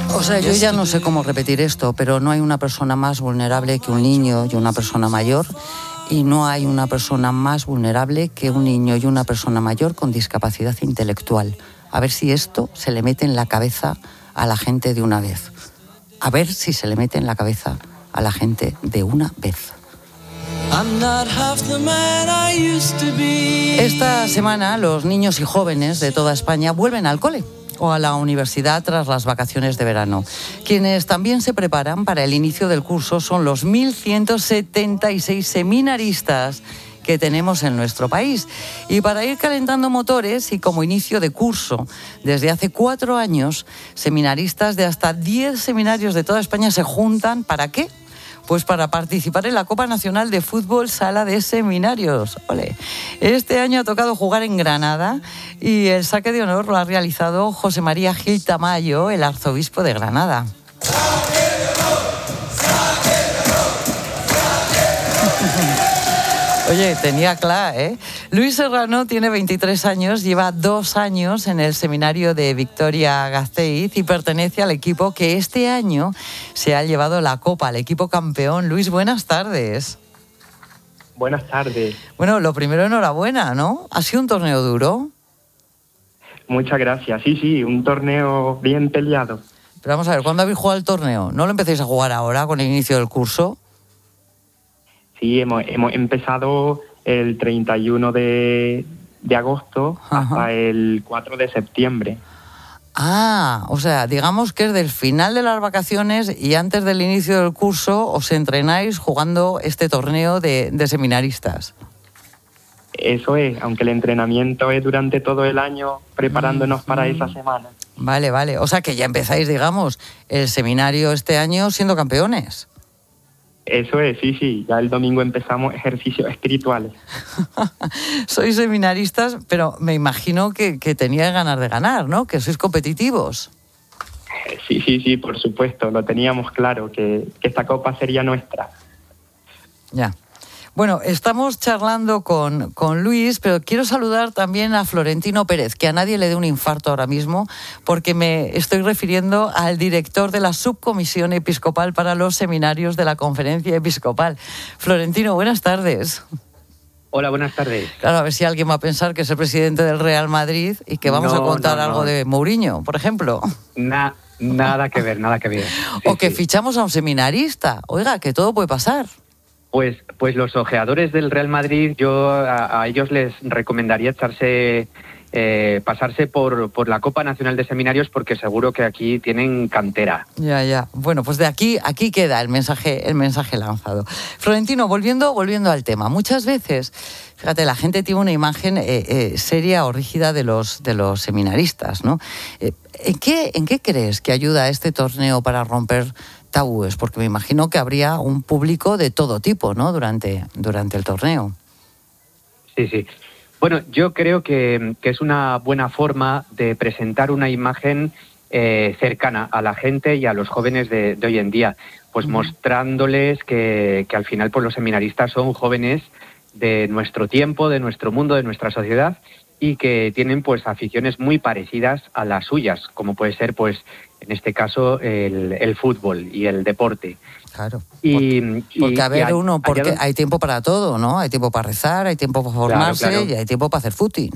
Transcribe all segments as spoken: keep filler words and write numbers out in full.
O sea, yo ya no sé cómo repetir esto, pero no hay una persona más vulnerable que un niño y una persona mayor, y no hay una persona más vulnerable que un niño y una persona mayor con discapacidad intelectual. A ver si esto se le mete en la cabeza a la gente de una vez. A ver si se le mete en la cabeza a la gente de una vez. Esta semana los niños y jóvenes de toda España vuelven al cole o a la universidad tras las vacaciones de verano. Quienes también se preparan para el inicio del curso son los mil ciento setenta y seis seminaristas que tenemos en nuestro país. Y para ir calentando motores y como inicio de curso, desde hace cuatro años, seminaristas de hasta diez seminarios de toda España se juntan. ¿Para qué? Pues para participar en la Copa Nacional de Fútbol Sala de Seminarios. ¡Ole! Este año ha tocado jugar en Granada y el saque de honor lo ha realizado José María Gil Tamayo, el arzobispo de Granada. Oye, tenía claro, ¿eh? Luis Serrano tiene veintitrés años, lleva dos años en el seminario de Vitoria-Gasteiz y pertenece al equipo que este año se ha llevado la copa, el equipo campeón. Luis, buenas tardes. Buenas tardes. Bueno, lo primero, enhorabuena, ¿no? ¿Ha sido un torneo duro? Muchas gracias. Sí, sí, un torneo bien peleado. Pero vamos a ver, ¿cuándo habéis jugado el torneo? ¿No lo empecéis a jugar ahora con el inicio del curso? Sí, hemos, hemos empezado el treinta y uno de, de agosto. Ajá. Hasta el cuatro de septiembre. Ah, o sea, digamos que es del final de las vacaciones y antes del inicio del curso os entrenáis jugando este torneo de, de seminaristas. Eso es, aunque el entrenamiento es durante todo el año preparándonos mm, para mm. esa semana. Vale, vale, o sea que ya empezáis, digamos, el seminario este año siendo campeones. Eso es, sí, sí. Ya el domingo empezamos ejercicios espirituales. Sois seminaristas, pero me imagino que, que teníais ganas de ganar, ¿no? Que sois competitivos. Sí, sí, sí, por supuesto. Lo teníamos claro, que, que esta copa sería nuestra. Ya. Bueno, estamos charlando con, con Luis, pero quiero saludar también a Florentino Pérez, que a nadie le dé un infarto ahora mismo, porque me estoy refiriendo al director de la Subcomisión Episcopal para los Seminarios de la Conferencia Episcopal. Florentino, buenas tardes. Hola, buenas tardes. Claro, a ver si alguien va a pensar que es el presidente del Real Madrid y que vamos no, a contar no, no. algo de Mourinho, por ejemplo. Na, nada que ver, nada que ver. Sí, o que sí. fichamos a un seminarista. Oiga, que todo puede pasar. Pues, pues los ojeadores del Real Madrid, yo a, a ellos les recomendaría echarse, eh, pasarse por, por la Copa Nacional de Seminarios, porque seguro que aquí tienen cantera. Ya, ya. Bueno, pues de aquí, aquí queda el mensaje, el mensaje lanzado. Florentino, volviendo, volviendo al tema. Muchas veces, fíjate, la gente tiene una imagen eh, eh, seria o rígida de los, de los seminaristas, ¿no? Eh, ¿en qué, ¿En qué crees que ayuda este torneo para romper tabúes? Porque me imagino que habría un público de todo tipo, ¿no? Durante, durante el torneo. Sí, sí. Bueno, yo creo que, que es una buena forma de presentar una imagen eh, cercana a la gente y a los jóvenes de, de hoy en día, pues uh-huh. mostrándoles que, que al final pues, los seminaristas son jóvenes de nuestro tiempo, de nuestro mundo, de nuestra sociedad, y que tienen pues aficiones muy parecidas a las suyas, como puede ser pues en este caso el, el fútbol y el deporte. Claro. Y, porque y, a ver, y uno, porque donde... hay tiempo para todo, ¿no? Hay tiempo para rezar, hay tiempo para formarse, claro, claro. y hay tiempo para hacer footing.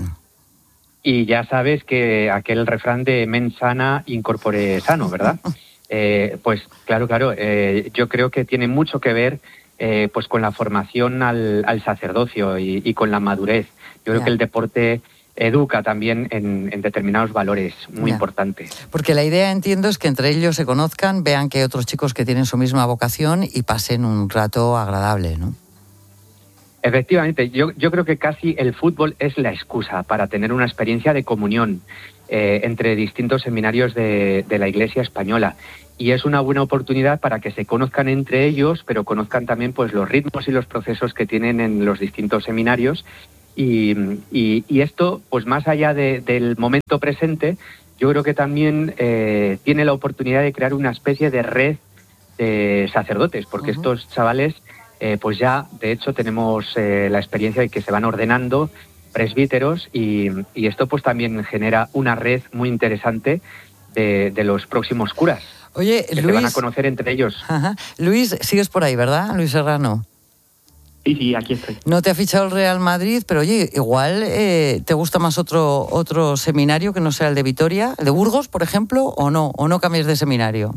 Y ya sabes que aquel refrán de mens sana incorpore sano, ¿verdad? eh, pues claro, claro, eh, yo creo que tiene mucho que ver eh, pues con la formación al, al sacerdocio y, y con la madurez. Yo creo yeah. que el deporte educa también en, en determinados valores muy yeah. importantes. Porque la idea, entiendo, es que entre ellos se conozcan, vean que hay otros chicos que tienen su misma vocación y pasen un rato agradable, ¿no? Efectivamente, yo, yo creo que casi el fútbol es la excusa para tener una experiencia de comunión eh, entre distintos seminarios de, de la Iglesia española. Y es una buena oportunidad para que se conozcan entre ellos, pero conozcan también pues, los ritmos y los procesos que tienen en los distintos seminarios. Y, y, y esto, pues más allá de, del momento presente, yo creo que también eh, tiene la oportunidad de crear una especie de red de sacerdotes, porque uh-huh. estos chavales, eh, pues ya, de hecho, tenemos eh, la experiencia de que se van ordenando presbíteros y, y esto pues también genera una red muy interesante de, de los próximos curas. Oye, que Luis, se van a conocer entre ellos. Ajá. Luis, sigues por ahí, ¿verdad, Luis Serrano? Sí, sí, aquí estoy. No te ha fichado el Real Madrid, pero oye, igual eh, te gusta más otro otro seminario que no sea el de Vitoria, el de Burgos, por ejemplo, o no, o no cambies de seminario.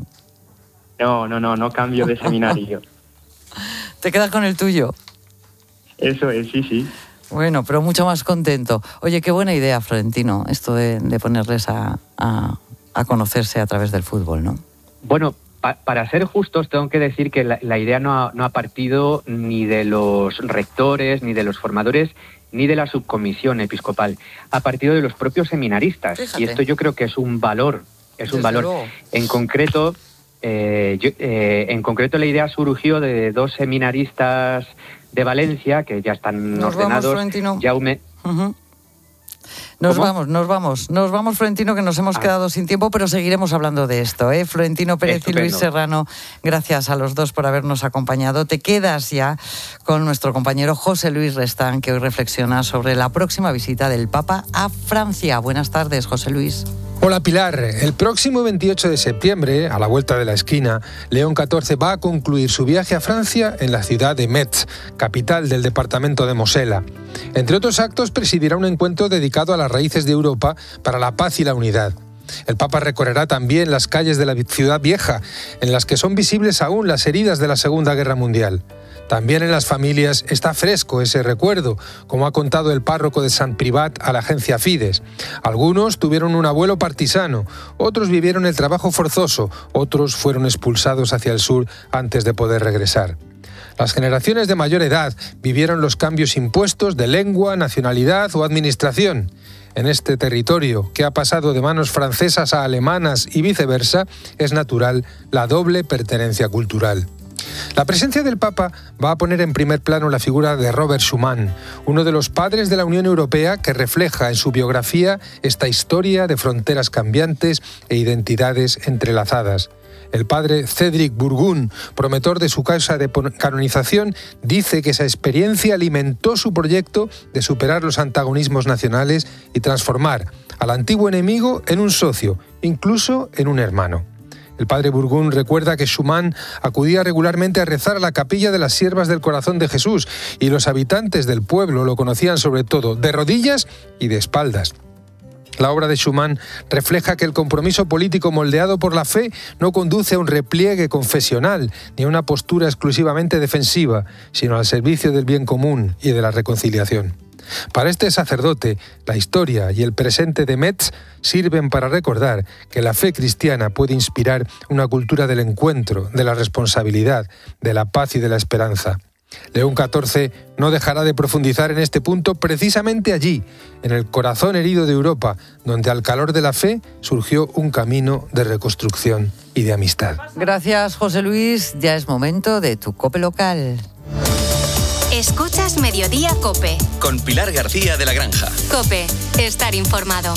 No, no, no, no cambio de seminario. ¿Te quedas con el tuyo? Eso es, sí, sí. Bueno, pero mucho más contento. Oye, qué buena idea, Florentino, esto de, de ponerles a, a, a conocerse a través del fútbol, ¿no? Bueno, pa- para ser justos, tengo que decir que la, la idea no ha, no ha partido ni de los rectores, ni de los formadores, ni de la subcomisión episcopal. Ha partido de los propios seminaristas. Fíjate. Y esto yo creo que es un valor. Es un Desde valor. luego. En concreto, eh, yo- eh, en concreto la idea surgió de dos seminaristas de Valencia que ya están Nos vamos, ordenados. Florentino. Jaume, Uh-huh. Nos ¿Cómo? vamos, nos vamos, nos vamos, Florentino, que nos hemos Ah. quedado sin tiempo, pero seguiremos hablando de esto, ¿eh? Florentino Pérez Estupendo. y Luis Serrano, gracias a los dos por habernos acompañado. Te quedas ya con nuestro compañero José Luis Restán, que hoy reflexiona sobre la próxima visita del Papa a Francia. Buenas tardes, José Luis. Hola Pilar, el próximo veintiocho de septiembre, a la vuelta de la esquina, León catorce va a concluir su viaje a Francia en la ciudad de Metz, capital del departamento de Mosela. Entre otros actos, presidirá un encuentro dedicado a las raíces de Europa para la paz y la unidad. El Papa recorrerá también las calles de la ciudad vieja, en las que son visibles aún las heridas de la Segunda Guerra Mundial. También en las familias está fresco ese recuerdo, como ha contado el párroco de Sant Privat a la agencia Fides. Algunos tuvieron un abuelo partisano, otros vivieron el trabajo forzoso, otros fueron expulsados hacia el sur antes de poder regresar. Las generaciones de mayor edad vivieron los cambios impuestos de lengua, nacionalidad o administración. En este territorio, que ha pasado de manos francesas a alemanas y viceversa, es natural la doble pertenencia cultural. La presencia del Papa va a poner en primer plano la figura de Robert Schuman, uno de los padres de la Unión Europea que refleja en su biografía esta historia de fronteras cambiantes e identidades entrelazadas. El padre Cédric Burgun, promotor de su causa de canonización, dice que esa experiencia alimentó su proyecto de superar los antagonismos nacionales y transformar al antiguo enemigo en un socio, incluso en un hermano. El padre Burgun recuerda que Schuman acudía regularmente a rezar a la capilla de las Siervas del Corazón de Jesús y los habitantes del pueblo lo conocían sobre todo de rodillas y de espaldas. La obra de Schuman refleja que el compromiso político moldeado por la fe no conduce a un repliegue confesional ni a una postura exclusivamente defensiva, sino al servicio del bien común y de la reconciliación. Para este sacerdote, la historia y el presente de Metz sirven para recordar que la fe cristiana puede inspirar una cultura del encuentro, de la responsabilidad, de la paz y de la esperanza. León catorce no dejará de profundizar en este punto precisamente allí, en el corazón herido de Europa, donde al calor de la fe surgió un camino de reconstrucción y de amistad. Gracias, José Luis. Ya es momento de tu COPE local. Escuchas Mediodía COPE. Con Pilar García de la Granja. COPE, estar informado.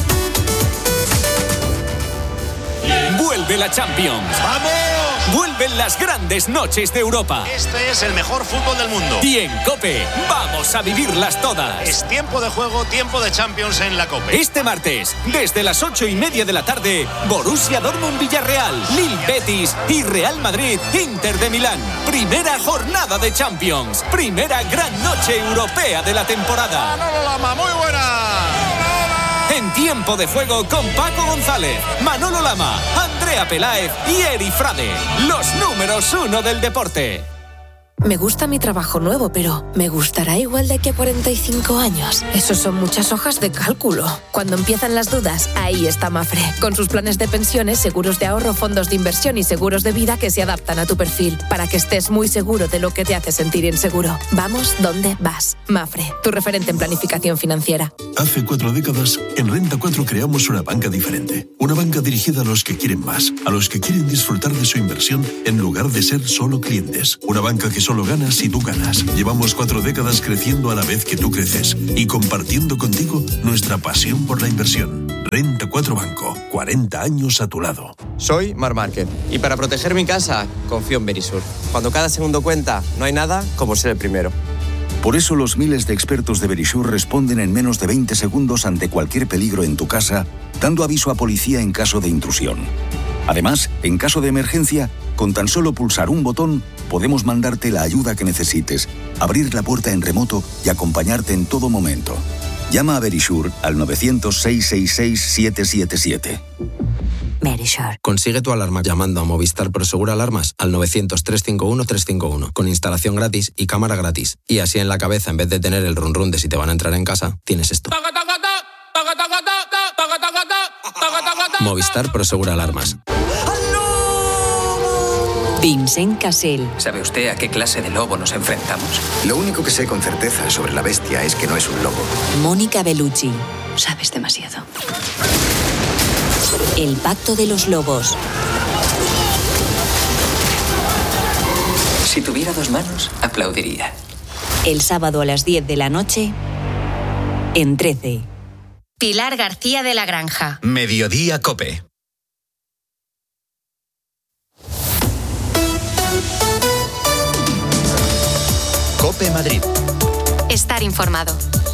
Vuelve la Champions. ¡Vamos! Vuelven las grandes noches de Europa. Este es el mejor fútbol del mundo. Y en COPE vamos a vivirlas todas. Es tiempo de juego, tiempo de Champions en la COPE. Este martes, desde las ocho y media de la tarde, Borussia Dortmund-Villarreal, Lille Betis y Real Madrid-Inter de Milán. Primera jornada de Champions. Primera gran noche europea de la temporada. Manolo Lama, muy buena. En tiempo de juego con Paco González, Manolo Lama, Andrea Peláez y Eri Frade. Los números uno del deporte. Me gusta mi trabajo nuevo, pero ¿me gustará igual de aquí a cuarenta y cinco años? Eso son muchas hojas de cálculo. Cuando empiezan las dudas, ahí está Mafre. Con sus planes de pensiones, seguros de ahorro, fondos de inversión y seguros de vida que se adaptan a tu perfil, para que estés muy seguro de lo que te hace sentir inseguro. Vamos donde vas. Mafre, tu referente en planificación financiera. Hace cuatro décadas, en Renta cuatro creamos una banca diferente. Una banca dirigida a los que quieren más, a los que quieren disfrutar de su inversión en lugar de ser solo clientes. Una banca que solo ganas si tú ganas. Llevamos cuatro décadas creciendo a la vez que tú creces y compartiendo contigo nuestra pasión por la inversión. Renta cuatro Banco, cuarenta años a tu lado. Soy Mar Márquez y para proteger mi casa confío en Verisur. Cuando cada segundo cuenta, no hay nada como ser el primero. Por eso los miles de expertos de Verisur responden en menos de veinte segundos ante cualquier peligro en tu casa, dando aviso a policía en caso de intrusión. Además, en caso de emergencia, con tan solo pulsar un botón, podemos mandarte la ayuda que necesites, abrir la puerta en remoto y acompañarte en todo momento. Llama a Verisure al nueve cero cero, seis seis seis, siete siete siete. Verisure. Consigue tu alarma llamando a Movistar Prosegur Alarmas al nueve cero cero, tres cinco uno, tres cinco uno, con instalación gratis y cámara gratis. Y así en la cabeza, en vez de tener el run run de si te van a entrar en casa, tienes esto. Movistar Prosegur Alarmas. Vincent Cassel. ¿Sabe usted a qué clase de lobo nos enfrentamos? Lo único que sé con certeza sobre la bestia es que no es un lobo. Mónica Bellucci. Sabes demasiado. El pacto de los lobos. Si tuviera dos manos, aplaudiría. El sábado a las diez de la noche, en trece. Pilar García de la Granja. Mediodía COPE. COPE Madrid. Estar informado.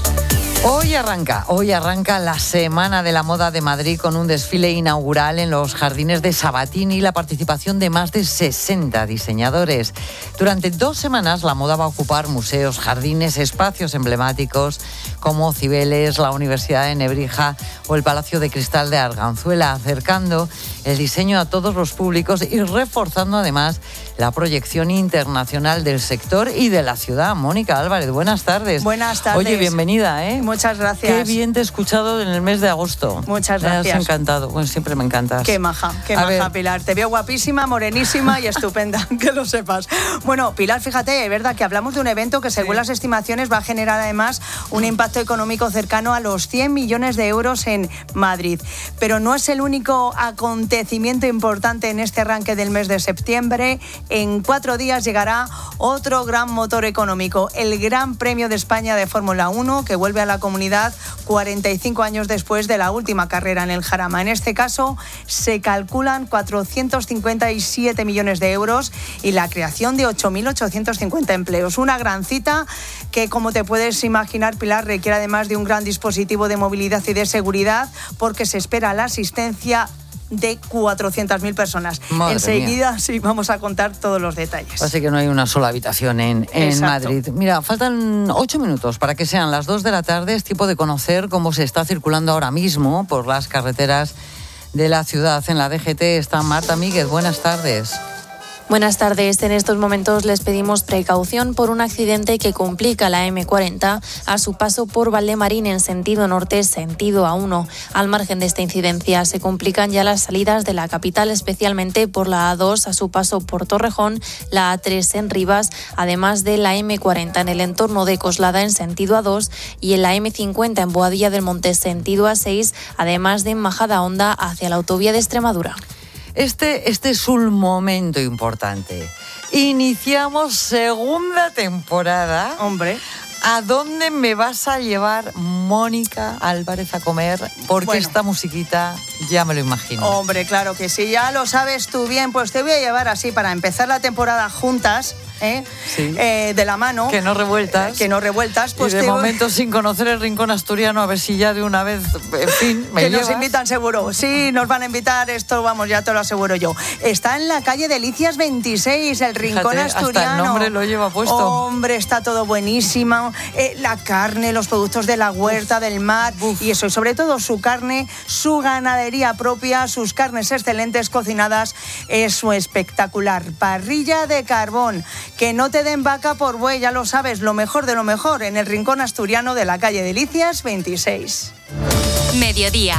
Hoy arranca, hoy arranca la Semana de la Moda de Madrid con un desfile inaugural en los jardines de Sabatini y la participación de más de sesenta diseñadores. Durante dos semanas la moda va a ocupar museos, jardines, espacios emblemáticos como Cibeles, la Universidad de Nebrija o el Palacio de Cristal de Arganzuela, acercando el diseño a todos los públicos y reforzando además la proyección internacional del sector y de la ciudad. Mónica Álvarez, buenas tardes. Buenas tardes. Oye, bienvenida, ¿eh? Muchas gracias. Qué bien te he escuchado en el mes de agosto. Muchas gracias. Me has encantado. Bueno, siempre me encantas. Qué maja, qué A maja, ver. Pilar. Te veo guapísima, morenísima y estupenda, que lo sepas. Bueno, Pilar, fíjate, es verdad que hablamos de un evento que según sí. las estimaciones va a generar además un impacto económico cercano a los cien millones de euros en Madrid. Pero no es el único acontecimiento importante en este arranque del mes de septiembre. En cuatro días llegará otro gran motor económico, el Gran Premio de España de Fórmula uno, que vuelve a la comunidad cuarenta y cinco años después de la última carrera en el Jarama. En este caso se calculan cuatrocientos cincuenta y siete millones de euros y la creación de ocho mil ochocientos cincuenta empleos. Una gran cita que, como te puedes imaginar, Pilar, requiere además de un gran dispositivo de movilidad y de seguridad, porque se espera la asistencia de cuatrocientas mil personas. Madre Enseguida mía. sí vamos a contar todos los detalles. Así que no hay una sola habitación en, en Madrid. Mira, faltan ocho minutos para que sean las dos de la tarde. Es tiempo de conocer cómo se está circulando ahora mismo por las carreteras de la ciudad. En la D G T está Marta Míguez. Buenas tardes. Buenas tardes. En estos momentos les pedimos precaución por un accidente que complica la eme cuarenta a su paso por Valdemarín en sentido norte, sentido A uno. Al margen de esta incidencia, se complican ya las salidas de la capital, especialmente por la A dos a su paso por Torrejón, la A tres en Rivas, además de la eme cuarenta en el entorno de Coslada en sentido A dos y en la eme cincuenta en Boadilla del Monte, sentido A seis, además de en Majadahonda hacia la autovía de Extremadura. Este, este es un momento importante. Iniciamos segunda temporada. Hombre. ¿A dónde me vas a llevar, Mónica Álvarez, a comer? Porque Bueno. esta musiquita ya me lo imagino. Hombre, claro que sí, ya lo sabes tú bien. Pues te voy a llevar así para empezar la temporada juntas, ¿eh? Sí. Eh, de la mano. Que no revueltas. Eh, que no revueltas. Pues y de te voy- momento sin conocer el rincón asturiano, a ver si ya de una vez, en fin, me que llevas. nos invitan seguro. Sí, nos van a invitar, esto vamos, ya te lo aseguro yo. Está en la calle Delicias veintiséis, el rincón Fíjate, hasta el asturiano. nombre lo lleva puesto. Hombre, está todo buenísimo. Eh, la carne, los productos de la huerta, del mar, y eso, y sobre todo su carne, su ganadería propia, sus carnes excelentes cocinadas, eso espectacular. Parrilla de carbón, que no te den vaca por buey, ya lo sabes, lo mejor de lo mejor en el rincón asturiano de la calle Delicias veintiséis. Mediodía.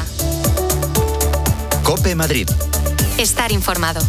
COPE Madrid. Estar informado.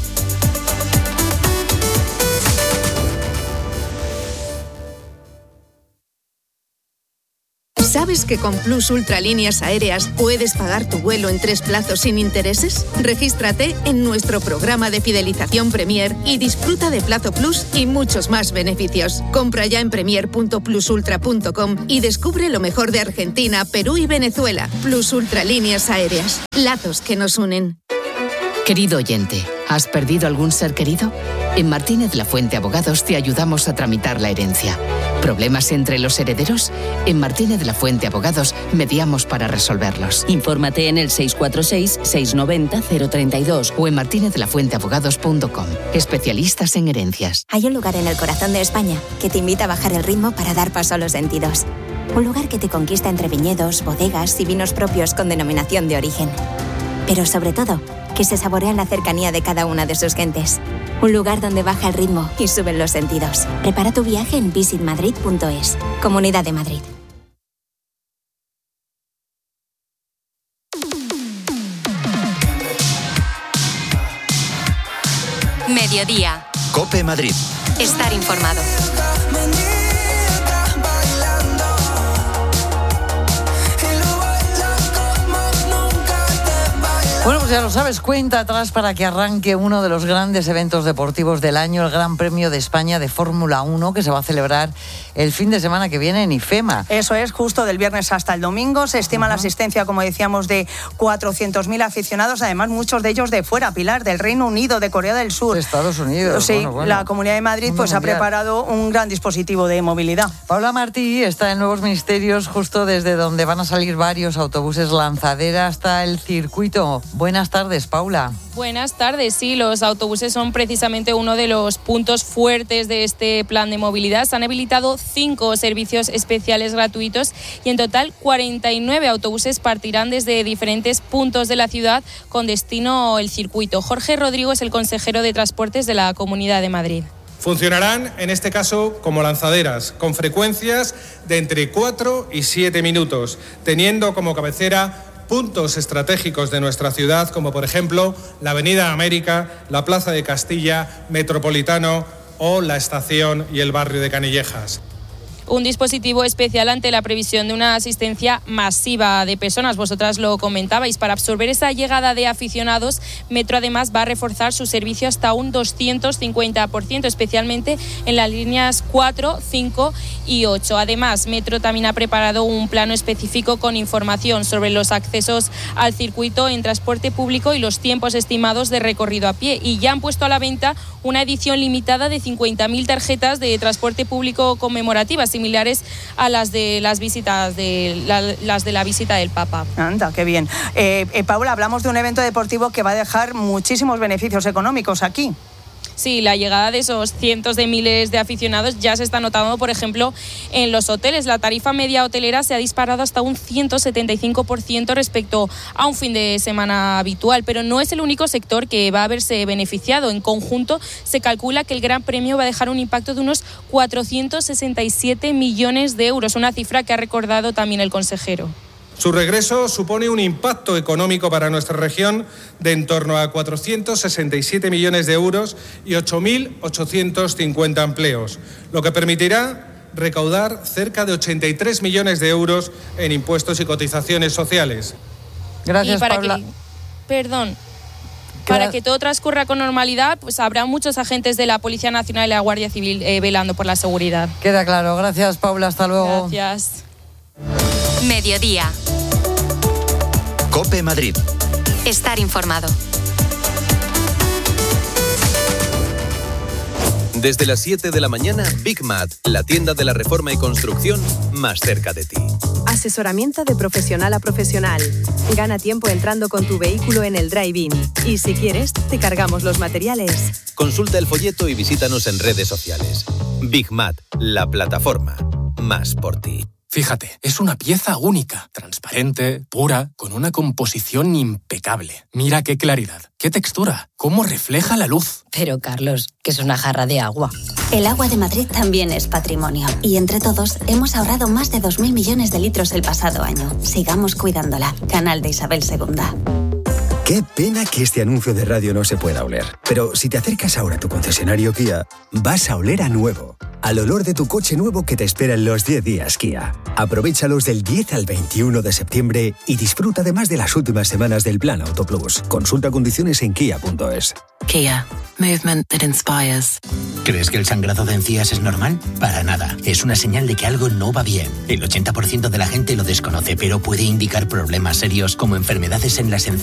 ¿Sabes que con Plus Ultra Líneas Aéreas puedes pagar tu vuelo en tres plazos sin intereses? Regístrate en nuestro programa de fidelización Premier y disfruta de Plazo Plus y muchos más beneficios. Compra ya en premier punto plus ultra punto com y descubre lo mejor de Argentina, Perú y Venezuela. Plus Ultra Líneas Aéreas. Lazos que nos unen. Querido oyente, ¿has perdido algún ser querido? En Martínez La Fuente Abogados te ayudamos a tramitar la herencia. ¿Problemas entre los herederos? En Martínez La Fuente Abogados mediamos para resolverlos. Infórmate en el seis cuatro seis, seis nueve cero, cero tres dos o en martinez la fuente abogados punto com. Especialistas en herencias. Hay un lugar en el corazón de España que te invita a bajar el ritmo para dar paso a los sentidos. Un lugar que te conquista entre viñedos, bodegas y vinos propios con denominación de origen. Pero sobre todo, que se saborea la cercanía de cada una de sus gentes. Un lugar donde baja el ritmo y suben los sentidos. Prepara tu viaje en visit madrid punto es. Comunidad de Madrid. Mediodía. COPE Madrid. Estar informado. Bueno, pues ya lo sabes, cuenta atrás para que arranque uno de los grandes eventos deportivos del año, el Gran Premio de España de Fórmula uno, que se va a celebrar el fin de semana que viene en IFEMA. Eso es, justo del viernes hasta el domingo. Se estima uh-huh. la asistencia, como decíamos, de cuatrocientos mil aficionados, además muchos de ellos de fuera, Pilar, del Reino Unido, de Corea del Sur. De Estados Unidos. Sí, bueno, bueno. La Comunidad de Madrid pues ha preparado un gran dispositivo de movilidad. Paula Martí está en Nuevos Ministerios, justo desde donde van a salir varios autobuses lanzadera hasta el circuito. Buenas tardes, Paula. Buenas tardes. Sí, los autobuses son precisamente uno de los puntos fuertes de este plan de movilidad. Se han habilitado cinco servicios especiales gratuitos y en total cuarenta y nueve autobuses partirán desde diferentes puntos de la ciudad con destino al circuito. Jorge Rodrigo es el consejero de Transportes de la Comunidad de Madrid. Funcionarán, en este caso, como lanzaderas, con frecuencias de entre cuatro y siete minutos, teniendo como cabecera puntos estratégicos de nuestra ciudad, como por ejemplo la Avenida América, la Plaza de Castilla, Metropolitano o la Estación y el barrio de Canillejas. Un dispositivo especial ante la previsión de una asistencia masiva de personas. Vosotras lo comentabais. Para absorber esa llegada de aficionados, Metro además va a reforzar su servicio hasta un doscientos cincuenta por ciento, especialmente en las líneas cuatro, cinco y ocho. Además, Metro también ha preparado un plano específico con información sobre los accesos al circuito en transporte público y los tiempos estimados de recorrido a pie. Y ya han puesto a la venta una edición limitada de cincuenta mil tarjetas de transporte público conmemorativas, similares a las de las visitas de la, las de la visita del Papa. Anda, qué bien. Eh, eh, Paula, hablamos de un evento deportivo que va a dejar muchísimos beneficios económicos aquí. Sí, la llegada de esos cientos de miles de aficionados ya se está notando, por ejemplo, en los hoteles. La tarifa media hotelera se ha disparado hasta un ciento setenta y cinco por ciento respecto a un fin de semana habitual, pero no es el único sector que va a verse beneficiado. En conjunto, se calcula que el Gran Premio va a dejar un impacto de unos cuatrocientos sesenta y siete millones de euros, una cifra que ha recordado también el consejero. Su regreso supone un impacto económico para nuestra región de en torno a cuatrocientos sesenta y siete millones de euros y ocho mil ochocientos cincuenta empleos, lo que permitirá recaudar cerca de ochenta y tres millones de euros en impuestos y cotizaciones sociales. Gracias, y para Paula. Que, perdón. Para que todo transcurra con normalidad, pues habrá muchos agentes de la Policía Nacional y la Guardia Civil eh, velando por la seguridad. Queda claro. Gracias, Paula. Hasta luego. Gracias. Mediodía. COPE Madrid. Estar informado. Desde las siete de la mañana, Big Mat, la tienda de la reforma y construcción más cerca de ti. Asesoramiento de profesional a profesional. Gana tiempo entrando con tu vehículo en el drive-in. Y si quieres, te cargamos los materiales. Consulta el folleto y visítanos en redes sociales. Big Mat, la plataforma más por ti. Fíjate, es una pieza única, transparente, pura, con una composición impecable. Mira qué claridad, qué textura, cómo refleja la luz. Pero, Carlos, que es una jarra de agua. El agua de Madrid también es patrimonio. Y entre todos hemos ahorrado más de dos mil millones de litros el pasado año. Sigamos cuidándola. Canal de Isabel segunda. Qué pena que este anuncio de radio no se pueda oler. Pero si te acercas ahora a tu concesionario Kia, vas a oler a nuevo. Al olor de tu coche nuevo que te espera en los diez días Kia. Aprovéchalos del diez al veintiuno de septiembre y disfruta además de las últimas semanas del Plan Auto Plus. Consulta condiciones en kia punto es. Kia. Movement that inspires. ¿Crees que el sangrado de encías es normal? Para nada. Es una señal de que algo no va bien. El ochenta por ciento de la gente lo desconoce, pero puede indicar problemas serios como enfermedades en las encías